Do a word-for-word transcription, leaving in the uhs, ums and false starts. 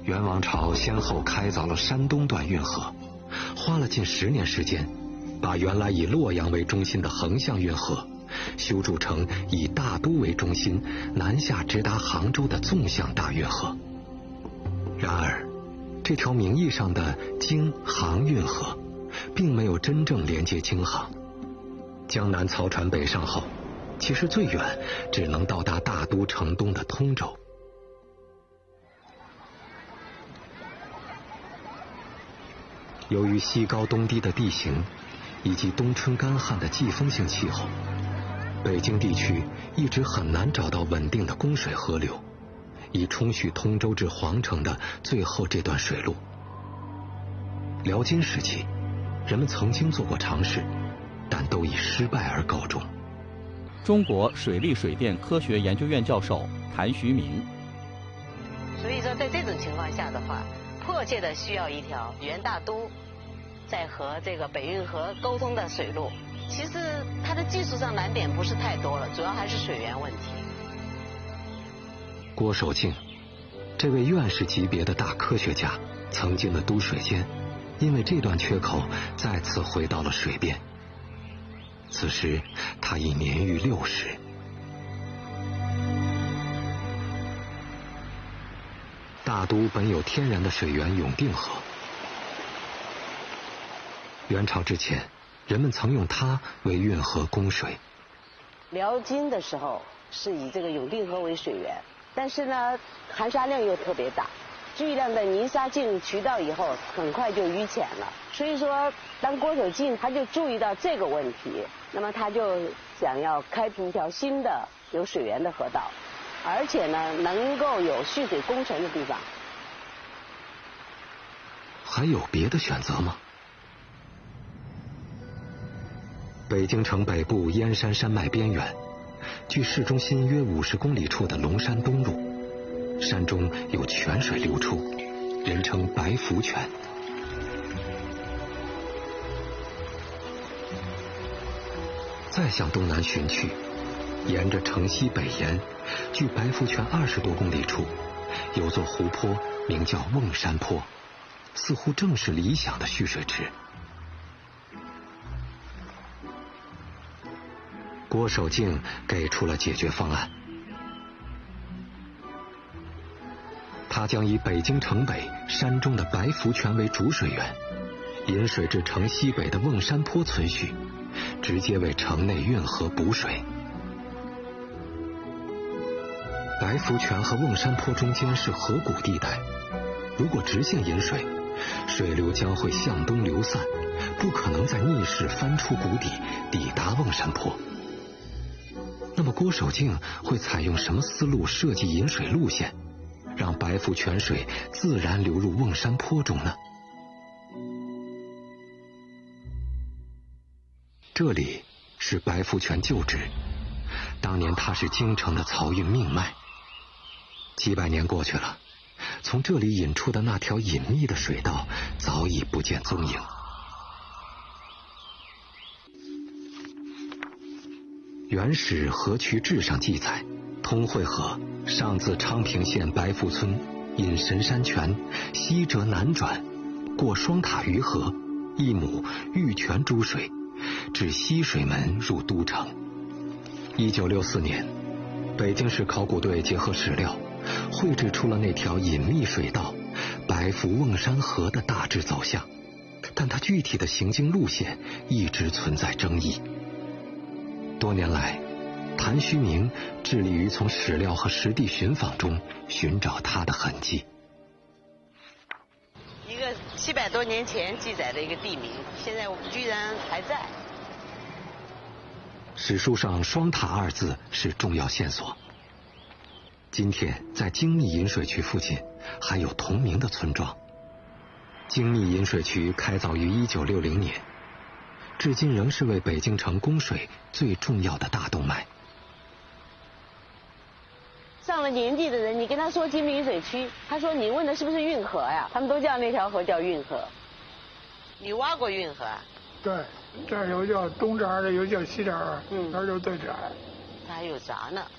元王朝先后开凿了山东段运河，花了近十年时间，把原来以洛阳为中心的横向运河修筑成以大都为中心南下直达杭州的纵向大运河。然而，这条名义上的京杭运河并没有真正连接京杭。江南漕船北上后，其实最远只能到达大都城东的通州。由于西高东低的地形以及冬春干旱的季风性气候，北京地区一直很难找到稳定的供水河流，以冲蓄通州至皇城的最后这段水路。辽金时期，人们曾经做过尝试，但都以失败而告终。 中国水利水电科学研究院教授谭徐明。 所以说，在这种情况下的话，迫切的需要一条原大都在和这个北运河沟通的水路。其实它的技术上难点不是太多了，主要还是水源问题。 郭守敬，这位院士级别的大科学家，曾经的都水监，因为这段缺口再次回到了水边。此时他已年逾六十。大都本有天然的水源永定河，元朝之前，人们曾用它为运河供水。 辽金的时候是以这个永定河为水源，但是呢，含沙量又特别大，巨量的泥沙进入渠道以后，很快就淤浅了。所以说，当郭守敬他就注意到这个问题，那么他就想要开辟一条新的有水源的河道，而且呢，能够有蓄水工程的地方。 还有别的选择吗？北京城北部燕山山脉边缘，距市中心约五十公里处的龙山东路，山中有泉水流出，人称白浮泉。再向东南寻去，沿着城西北沿，距白浮泉二十多公里处，有座湖泊，名叫瓮山坡，似乎正是理想的蓄水池。郭守敬给出了解决方案，他将以北京城北山中的白浮泉为主水源，引水至城西北的瓮山坡存蓄，直接为城内运河补水。白浮泉和瓮山坡中间是河谷地带，如果直线引水，水流将会向东流散，不可能在逆势翻出谷底抵达瓮山坡。那么郭守敬会采用什么思路设计引水路线，让白浮泉水自然流入瓮山坡中呢？这里是白浮泉旧址，当年它是京城的漕运命脉。几百年过去了，从这里引出的那条隐秘的水道早已不见踪影。《元始河渠志》上记载，通惠河上自昌平县白浮村，引神山泉，西折南转，过双塔鱼河，一亩玉泉诸水，至西水门入都城。一九六四年，北京市考古队结合史料，绘制出了那条隐秘水道白浮瓮山河的大致走向，但它具体的行经路线一直存在争议。多年来，谭徐明致力于从史料和实地寻访中寻找它的痕迹。 一个七百多年前记载的一个地名，现在居然还在。 史书上双塔二字是重要线索。今天在精密引水渠附近还有同名的村庄。精密引水渠开凿于一九六零年，至今仍是为北京城供水最重要的大动脉。 上了年纪的人，你跟他说精密引水渠，他说你问的是不是运河呀？他们都叫那条河叫运河。你挖过运河啊？ 对，这儿有叫东闸的，有叫西闸的，嗯，那儿就最窄。 它还有闸呢。